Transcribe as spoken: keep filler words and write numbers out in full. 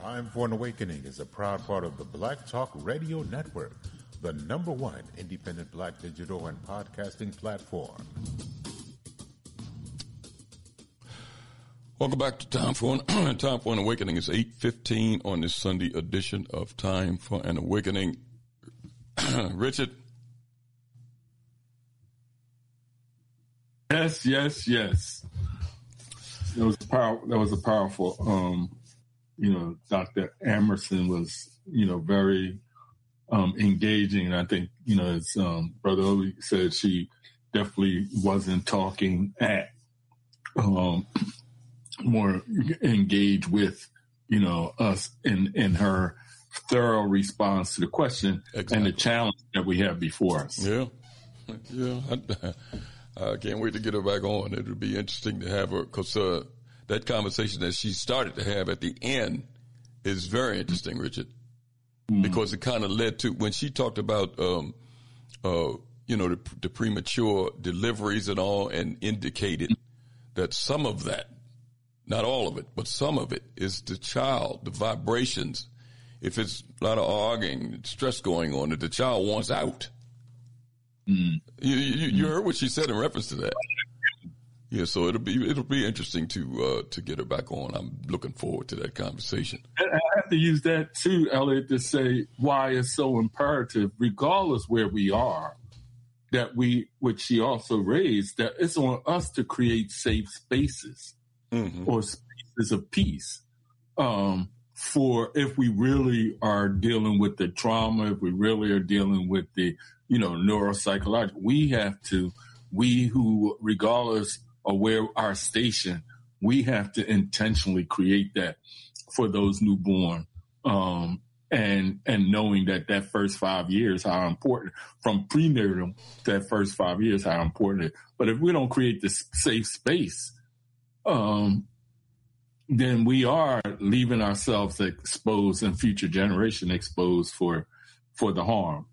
Time for an Awakening is a proud part of the Black Talk Radio Network, the number one independent Black digital and podcasting platform. Welcome back to Time for an, Time for an Awakening. It's eight fifteen on this Sunday edition of Time for an Awakening. Richard? Yes, yes, yes. That was power. That was a powerful. Um, you know, Doctor Emerson was, you know, very um, engaging, and I think, you know, as um, Brother Obi said, she definitely wasn't talking at um, more engaged with, you know, us in in her thorough response to the question exactly. and the challenge that we have before us. Yeah, yeah. I, I can't wait to get her back on. It would be interesting to have her because uh, that conversation that she started to have at the end is very interesting, Richard, mm-hmm. because it kind of led to when she talked about, um, uh, you know, the, the premature deliveries and all, and indicated that some of that, not all of it, but some of it is the child, the vibrations. If it's a lot of arguing, stress going on, that the child wants out. Mm. You, you, you heard what she said in reference to that. Yeah, so it'll be it'll be interesting to uh, to get her back on. I'm looking forward to that conversation. I have to use that too, Elliot, to say why it's so imperative, regardless where we are, that we, which she also raised, that it's on us to create safe spaces mm-hmm. or spaces of peace. Um, for if we really are dealing with the trauma, if we really are dealing with the, you know, neuropsychological, we have to, we who, regardless of where our station, we have to intentionally create that for those newborn. Um, and, and knowing that that first five years, how important, from prenatal, that first five years, how important it is. But if we don't create this safe space, um, then we are leaving ourselves exposed and future generation exposed for, for the harm.